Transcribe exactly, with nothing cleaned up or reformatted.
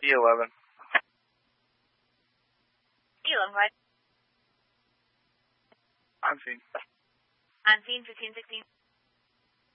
E eleven. E eleven, right? I'm seen. I'm seen fifteen sixteen.